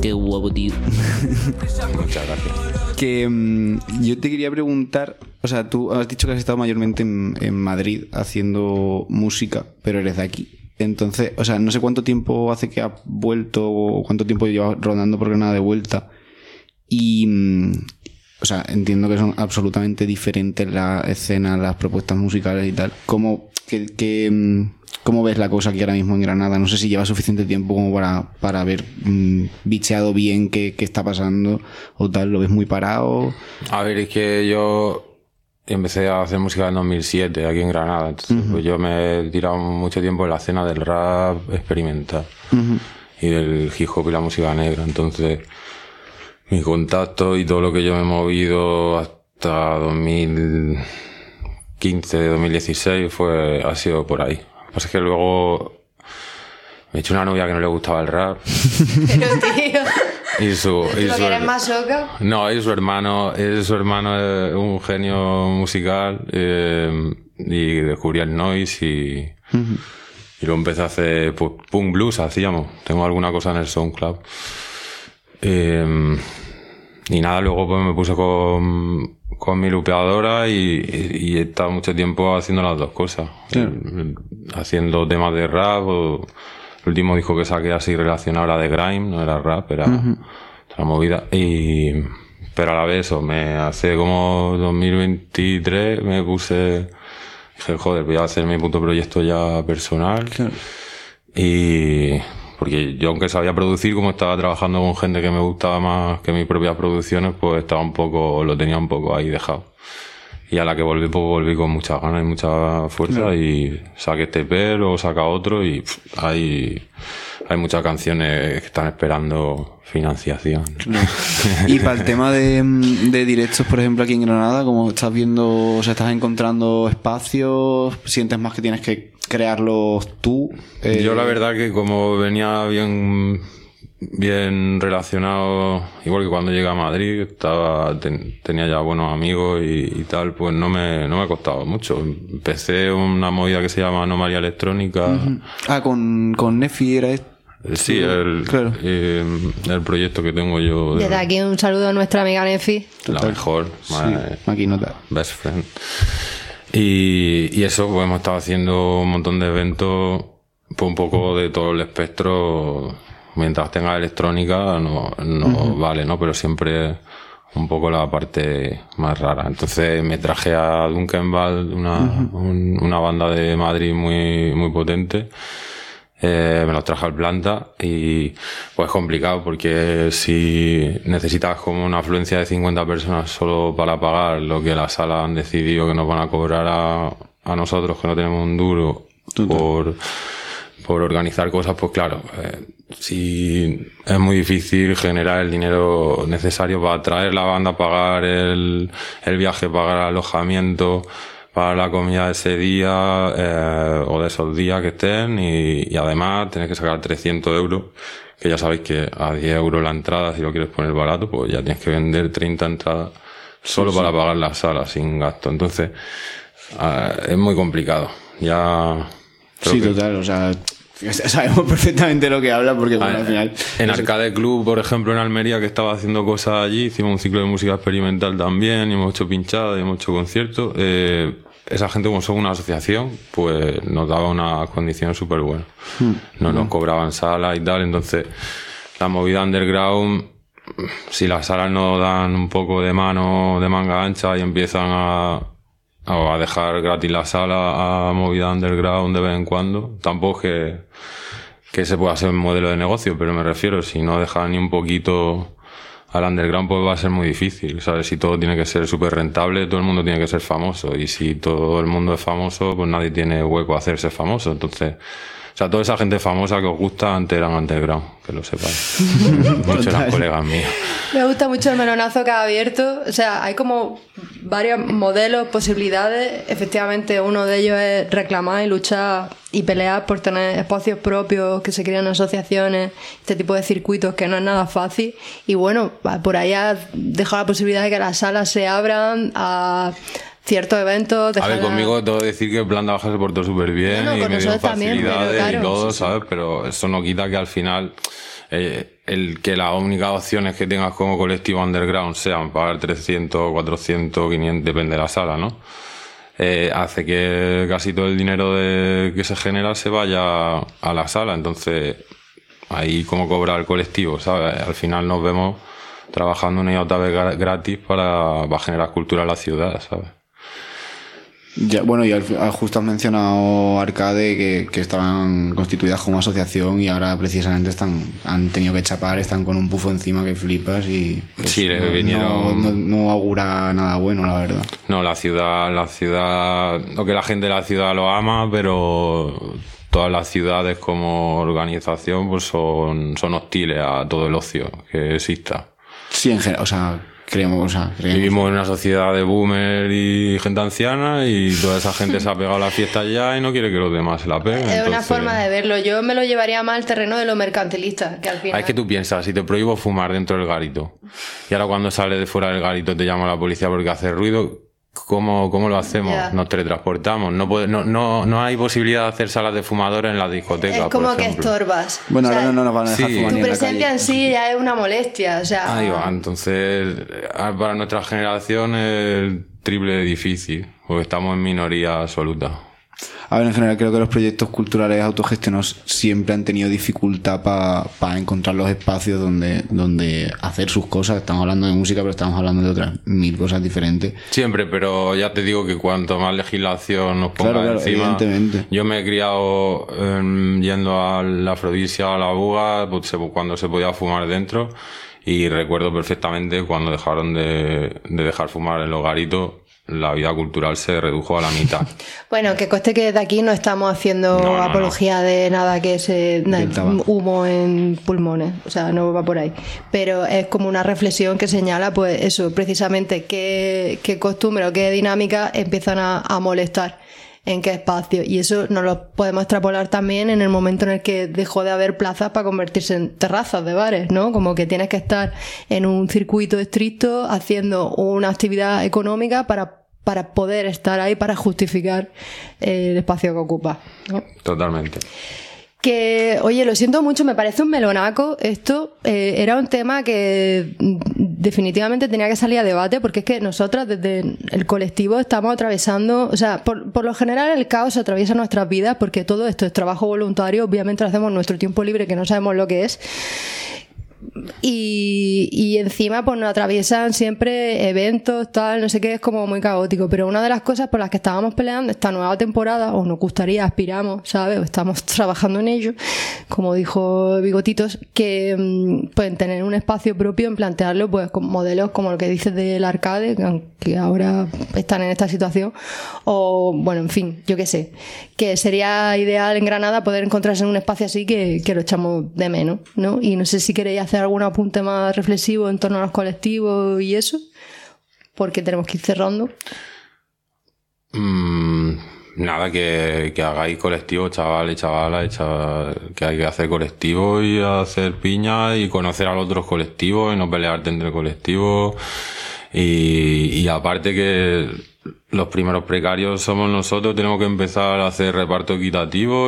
Qué guapo, tío. Muchas gracias. Que yo te quería preguntar, o sea, tú has dicho que has estado mayormente en Madrid haciendo música, pero eres de aquí. Entonces, o sea, no sé cuánto tiempo hace que has vuelto o cuánto tiempo llevas rodando por Granada de vuelta. Y, o sea, entiendo que son absolutamente diferentes las escenas, las propuestas musicales y tal. ¿Cómo ves la cosa aquí ahora mismo en Granada? No sé si lleva suficiente tiempo como para haber bicheado bien qué está pasando o tal. ¿Lo ves muy parado? A ver, es que yo empecé a hacer música en 2007 aquí en Granada. Entonces, pues yo me he tirado mucho tiempo en la escena del rap experimental y del hip hop y la música negra. Entonces, mi contacto y todo lo que yo me he movido hasta 2015, 2016 ha sido por ahí. Lo que pasa es que luego me he hecho una novia que no le gustaba el rap. Pero, tío... ¿Lo que eres más soca? No, y su hermano es un genio musical y descubrí el noise y luego empecé a hacer pues, punk blues hacíamos. Tengo alguna cosa en el SoundCloud. Y nada, luego pues me puse con mi lupeadora y he estado mucho tiempo haciendo las dos cosas. Haciendo temas de rap o... El último disco que saqué así relacionado era de grime, no era rap, era otra movida. Pero a la vez eso, hace como 2023 me puse... Dije, joder, voy a hacer mi puto proyecto ya personal. Claro. Y... Porque yo, aunque sabía producir, como estaba trabajando con gente que me gustaba más que mis propias producciones, pues lo tenía un poco ahí dejado. Y a la que volví, pues volví con muchas ganas y mucha fuerza y saqué este EP, luego saca otro y hay muchas canciones que están esperando financiación. Y para el tema de directos, por ejemplo, aquí en Granada, como estás viendo, o sea, estás encontrando espacios, sientes más que tienes que crearlos tú. Yo la verdad que como venía bien relacionado, igual que cuando llegué a Madrid, tenía ya buenos amigos y tal, pues no me ha costado mucho. Empecé una movida que se llama Anomalía Electrónica. Con Nefi era esto. Sí, el proyecto que tengo yo. Desde aquí un saludo a nuestra amiga Nefi. La mejor. Maquinota. Best friend. Y eso, pues hemos estado haciendo un montón de eventos, pues un poco de todo el espectro. Mientras tenga electrónica no vale, ¿no? Pero siempre un poco la parte más rara. Entonces me traje a Dunkenwald, una banda de Madrid muy, muy potente. Me los traje al Planta y pues es complicado porque si necesitas como una afluencia de 50 personas solo para pagar lo que la sala han decidido que nos van a cobrar a nosotros que no tenemos un duro por organizar cosas, pues claro, si es muy difícil generar el dinero necesario para traer la banda, pagar el viaje, pagar el alojamiento, pagar la comida de ese día o de esos días que estén y además tienes que sacar 300 euros, que ya sabéis que a 10 euros la entrada, si lo quieres poner barato, pues ya tienes que vender 30 entradas solo para pagar la sala sin gasto. Entonces es muy complicado. Ya... Sí, total, o sea, sabemos perfectamente lo que habla porque bueno, al final... En Arcade Club, por ejemplo, en Almería, que estaba haciendo cosas allí, hicimos un ciclo de música experimental también, y hemos hecho pinchadas, y hemos hecho conciertos. Esa gente, como son una asociación, pues nos daba unas condiciones súper buenas. No nos cobraban salas y tal, entonces la movida underground, si las salas no dan un poco de manga ancha y empiezan a dejar gratis la sala a movida underground de vez en cuando. Tampoco que se pueda hacer un modelo de negocio, pero me refiero, si no deja ni un poquito al underground, pues va a ser muy difícil, ¿sabes? Si todo tiene que ser súper rentable, todo el mundo tiene que ser famoso, y si todo el mundo es famoso, pues nadie tiene hueco a hacerse famoso. Entonces, o sea, toda esa gente famosa que os gusta antes eran underground, que lo sepáis. Muchos eran colegas míos. Me gusta mucho el melonazo que ha abierto. O sea, hay como varios modelos, posibilidades. Efectivamente, uno de ellos es reclamar y luchar y pelear por tener espacios propios, que se crean asociaciones, este tipo de circuitos que no es nada fácil. Y bueno, por ahí has dejado la posibilidad de que las salas se abran a ciertos eventos. A ver, conmigo tengo que decir que el plan de baja se portó súper bien y me dio facilidades también, claro, y todo, sí, ¿sabes? Pero eso no quita que al final el que las únicas opciones que tengas como colectivo underground sean pagar 300, 400, 500, depende de la sala, ¿no? Hace que casi todo el dinero que se genera se vaya a la sala. Entonces, ahí cómo cobra el colectivo, ¿sabes? Al final nos vemos trabajando una y otra vez gratis para generar cultura en la ciudad, ¿sabes? Ya, bueno, y justo has mencionado Arcade, que estaban constituidas como asociación y ahora precisamente han tenido que chapar, están con un pufo encima que flipas y pues, sí, no augura nada bueno, la verdad. No, la ciudad, lo que la gente de la ciudad lo ama, pero todas las ciudades como organización pues son hostiles a todo el ocio que exista. Sí, en general, creemos. Vivimos en una sociedad de boomer y gente anciana y toda esa gente se ha pegado a la fiesta ya y no quiere que los demás se la peguen. Es una forma de verlo. Yo me lo llevaría más al terreno de lo mercantilista, que al final... Es que tú piensas, si te prohíbo fumar dentro del garito y ahora cuando sales de fuera del garito te llama la policía porque hace ruido, ¿cómo lo hacemos? Yeah. Nos teletransportamos. No hay posibilidad de hacer salas de fumadores en las discotecas. Es como que estorbas. Bueno, ahora no nos van a dejar fumar. Tu presencia en sí ya es una molestia. O sea, ahí va. Entonces, para nuestra generación es el triple de difícil, porque estamos en minoría absoluta. A ver, en general creo que los proyectos culturales autogestionados siempre han tenido dificultad para encontrar los espacios donde hacer sus cosas. Estamos hablando de música, pero estamos hablando de otras 1000 cosas diferentes. Siempre, pero ya te digo que cuanto más legislación nos ponga encima... Evidentemente. Yo me he criado yendo a la Afrodisia, a la Buga, pues, cuando se podía fumar dentro, y recuerdo perfectamente cuando dejaron de dejar fumar en los garitos. La vida cultural se redujo a la mitad. Bueno, que conste que de aquí no estamos haciendo apología de nada que humo en pulmones, o sea, no va por ahí. Pero es como una reflexión que señala, pues eso, precisamente qué costumbre o qué dinámica empiezan a molestar en qué espacio. Y eso nos lo podemos extrapolar también en el momento en el que dejó de haber plazas para convertirse en terrazas de bares, ¿no? Como que tienes que estar en un circuito estricto haciendo una actividad económica para poder estar ahí, para justificar el espacio que ocupa, ¿no? Totalmente. Que, oye, lo siento mucho, me parece un melonaco esto. Era un tema que definitivamente tenía que salir a debate, porque es que nosotras desde el colectivo estamos atravesando, o sea, por lo general el caos atraviesa nuestras vidas, porque todo esto es trabajo voluntario, obviamente lo hacemos en nuestro tiempo libre, que no sabemos lo que es. Y encima pues nos atraviesan siempre eventos, tal, no sé qué, es como muy caótico. Pero una de las cosas por las que estábamos peleando esta nueva temporada, o nos gustaría, aspiramos, ¿sabes? O estamos trabajando en ello, como dijo Bigotitos, que pueden tener un espacio propio, en plantearlo pues con modelos como lo que dices del Arcade, que ahora están en esta situación, o bueno, en fin, yo qué sé, que sería ideal en Granada poder encontrarse en un espacio así, que lo echamos de menos, ¿no? Y no sé si queréis hacer algún apunte más reflexivo en torno a los colectivos y eso, porque tenemos que ir cerrando. Nada, que hagáis colectivos, chavales y chavalas, que hay que hacer colectivos y hacer piña y conocer a los otros colectivos y no pelearte entre colectivos. Y aparte que los primeros precarios somos nosotros, tenemos que empezar a hacer reparto equitativo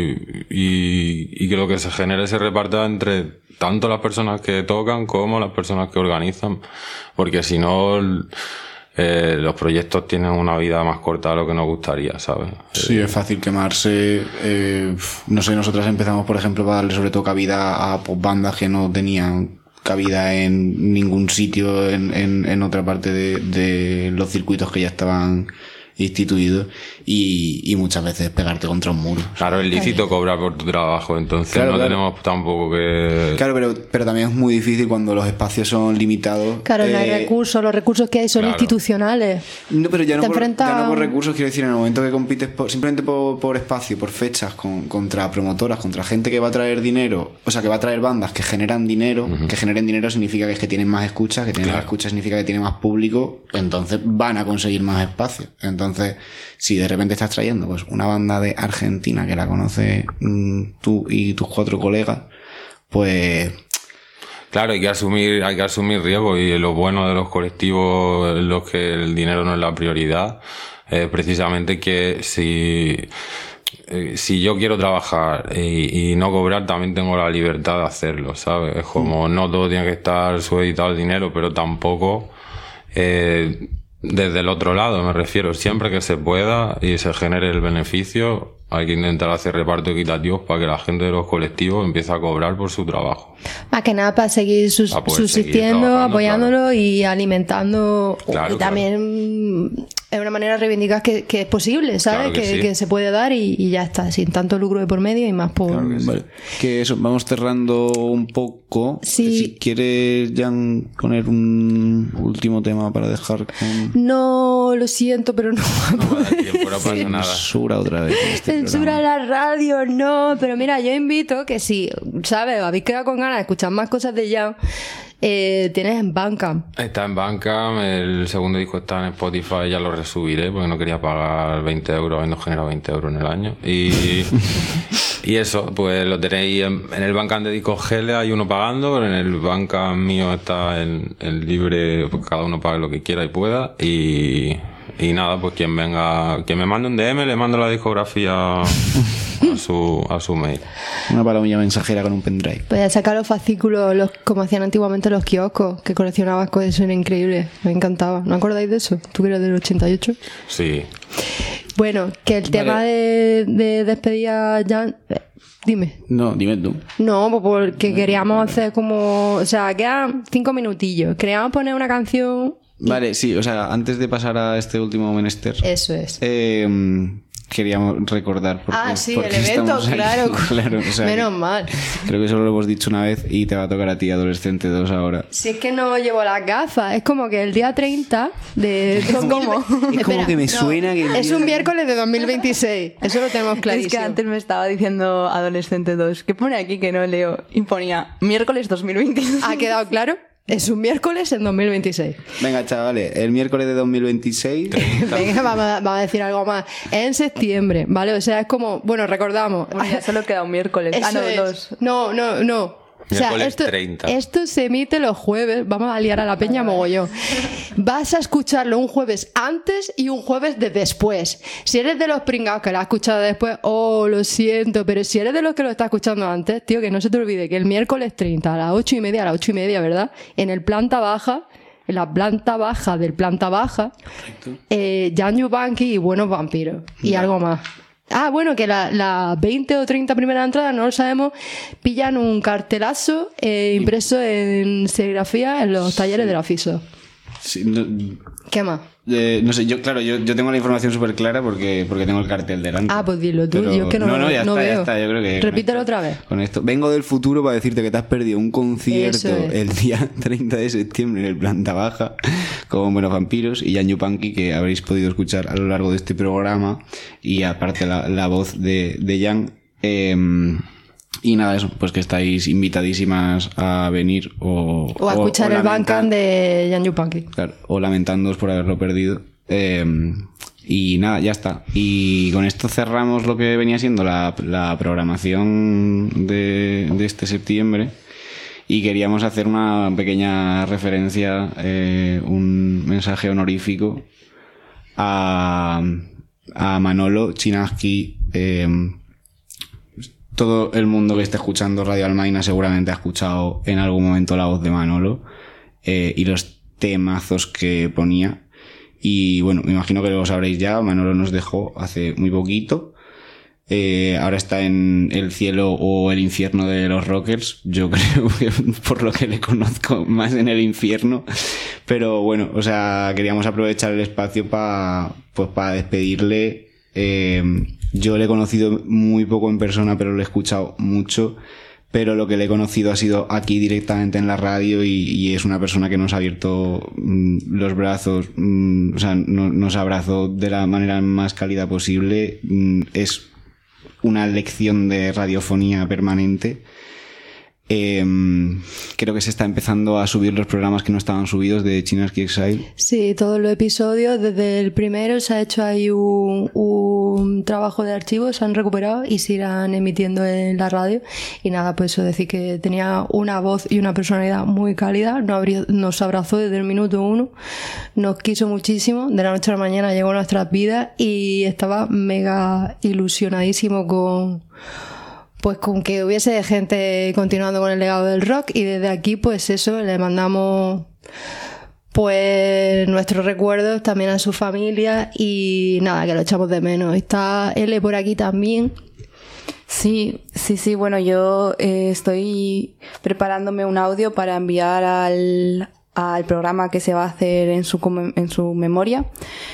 y que lo que se genere se reparta entre tanto las personas que tocan como las personas que organizan, porque si no los proyectos tienen una vida más corta de lo que nos gustaría, ¿sabes? Sí, es fácil quemarse. No sé, nosotras empezamos, por ejemplo, para darle sobre todo cabida a bandas que no tenían cabida en ningún sitio en otra parte de los circuitos que ya estaban instituidos, y muchas veces pegarte contra un muro. Claro, es lícito cobrar por tu trabajo, entonces claro. Tenemos tampoco que... Claro, pero también es muy difícil cuando los espacios son limitados. Claro, no hay recursos, los recursos que hay son institucionales. No, pero ya no por recursos, quiero decir, en el momento que compites simplemente por espacio, por fechas, contra promotoras, contra gente que va a traer dinero, o sea, que va a traer bandas que generan dinero, que generen dinero significa que tienen más escuchas, que tienen más escuchas significa que tienen más público, entonces van a conseguir más espacio. Entonces, si de repente estás trayendo pues una banda de Argentina que la conoces tú y tus 4 colegas, pues... Claro, hay que asumir riesgos, y lo bueno de los colectivos en los que el dinero no es la prioridad, precisamente que si si yo quiero trabajar y no cobrar, también tengo la libertad de hacerlo, ¿sabes? Es como no todo tiene que estar supeditado al dinero, pero tampoco desde el otro lado, me refiero. Siempre que se pueda y se genere el beneficio, hay que intentar hacer reparto equitativos para que la gente de los colectivos empiece a cobrar por su trabajo. Más que nada para seguir subsistiendo, apoyándolo, claro. Y alimentando. Claro, y también es una manera de reivindicar que es posible, ¿sabes? Claro que sí. Que se puede dar y ya está, sin tanto lucro de por medio y más por... Claro que sí. Vale. Que eso, vamos cerrando un poco. Sí. Si quieres, Jan, poner un último tema para dejar con... No, lo siento, pero no. No va a dar tiempo, no pasa nada. Censura otra vez. Censura la radio, no. Pero mira, yo invito que si, ¿sabes? Habéis quedado con ganas de escuchar más cosas de Jan, tienes en Bandcamp. Está en Bandcamp, el segundo disco está en Spotify, ya lo resubiré porque no quería pagar 20 euros, habiendo generado 20 euros en el año. Y eso, pues lo tenéis en el Bandcamp de discos Gele, hay uno pagando, pero en el Bandcamp mío está en libre, pues cada uno pague lo que quiera y pueda. Y nada, pues quien venga, quien me mande un DM, le mando la discografía a su mail. Una palomilla mensajera con un pendrive. Pues a sacar los fascículos, como hacían antiguamente los kioscos, que coleccionabas cosas, eso era increíble, me encantaba. ¿No acordáis de eso? ¿Tú que eres del 88? Sí. Bueno, que el tema de despedida ya... Dime. No, dime tú. No, pues porque queríamos hacer como... O sea, quedan 5 minutillos. Queríamos poner una canción... Vale, sí, o sea, antes de pasar a este último menester... Eso es. Queríamos recordar sí, el evento, claro. Claro, o sea, menos mal. Creo que solo lo hemos dicho una vez y te va a tocar a ti, Adolescente 2, ahora. Si es que no llevo las gafas, es como que el día 30 de... Es como que me suena que... Es un miércoles de 2026, eso lo tenemos clarísimo. Es que antes me estaba diciendo Adolescente 2, ¿qué pone aquí que no leo? Y ponía miércoles 2026. ¿Ha quedado claro? Es un miércoles en 2026. Venga, chavales, el miércoles de 2026... Venga, vamos a decir algo más. Es en septiembre, ¿vale? O sea, es como... Bueno, recordamos... Bueno, ya solo queda un miércoles. Eso dos. No. O sea, esto se emite los jueves. Vamos a liar a la peña mogollón. Vas a escucharlo un jueves antes y un jueves de después. Si eres de los pringados que lo has escuchado después, lo siento, pero si eres de los que lo está escuchando antes, tío, que no se te olvide que el miércoles 30 a las 8:30, ¿verdad? En el planta baja, en la planta baja del planta baja, Jan Yupanqui y Buenos Vampiros. Y algo más. Bueno, que las 20 o 30 primeras entradas, no lo sabemos, pillan un cartelazo impreso en serigrafía en los talleres de la FISO. Sí, no, ¿qué más? No sé, yo tengo la información súper clara porque tengo el cartel delante. Pues dilo tú, yo es que no ya veo. Ya está, yo creo que... Repítelo otra vez. Con esto. Vengo del futuro para decirte que te has perdido un concierto el día 30 de septiembre en el planta baja con Buenos Vampiros y Jan Yupanqui, que habréis podido escuchar a lo largo de este programa, y aparte la voz de Jan. Y nada, eso, pues que estáis invitadísimas a venir o a escuchar el Bandcamp de Jan Yupanqui. Claro, o lamentándoos por haberlo perdido. Y nada, ya está. Y con esto cerramos lo que venía siendo la programación de este septiembre. Y queríamos hacer una pequeña referencia, un mensaje honorífico a Manolo Chinaski. Todo el mundo que esté escuchando Radio Almaina seguramente ha escuchado en algún momento la voz de Manolo y los temazos que ponía. Y bueno, me imagino que lo sabréis ya. Manolo nos dejó hace muy poquito. Ahora está en el cielo o el infierno de los rockers. Yo creo que por lo que le conozco más en el infierno. Pero bueno, o sea, queríamos aprovechar el espacio para despedirle. Yo le he conocido muy poco en persona, pero lo he escuchado mucho. Pero lo que le he conocido ha sido aquí directamente en la radio y es una persona que nos ha abierto los brazos, o sea, nos abrazó de la manera más cálida posible. Es una lección de radiofonía permanente. Creo que se está empezando a subir los programas que no estaban subidos de Chinaski Exile. Sí, todos los episodios, desde el primero se ha hecho ahí un un trabajo de archivo, se han recuperado y se irán emitiendo en la radio. Y nada, pues eso, decir que tenía una voz y una personalidad muy cálida, nos abrazó desde el minuto 1, nos quiso muchísimo, de la noche a la mañana llegó a nuestras vidas y estaba mega ilusionadísimo con que hubiese gente continuando con el legado del rock. Y desde aquí, pues eso, le mandamos pues nuestros recuerdos también a su familia y nada, que lo echamos de menos. Está L por aquí también. Sí, bueno, yo estoy preparándome un audio para enviar al programa que se va a hacer en su memoria.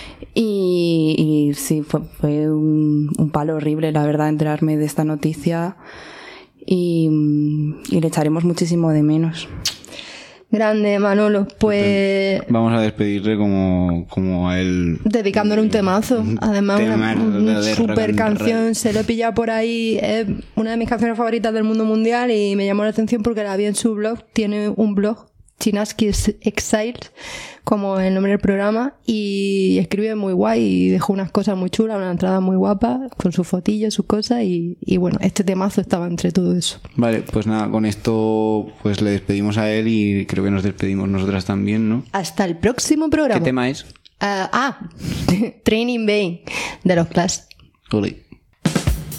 Y sí, fue un palo horrible, la verdad, enterarme de esta noticia y le echaremos muchísimo de menos. Grande, Manolo. Pues vamos a despedirle como a él, dedicándole un temazo. Además, una super canción. Roll. Se lo he pillado por ahí. Es una de mis canciones favoritas del mundo mundial y me llamó la atención porque la vi en su blog. Tiene un blog, Chinaski's Exile, como el nombre del programa, y escribe muy guay y dejó unas cosas muy chulas, una entrada muy guapa con sus fotillos, sus cosas y bueno, este temazo estaba entre todo eso. Vale, pues nada, con esto pues le despedimos a él y creo que nos despedimos nosotras también, ¿no? Hasta el próximo programa. ¿Qué tema es? Training Bane de los Clash. Ole.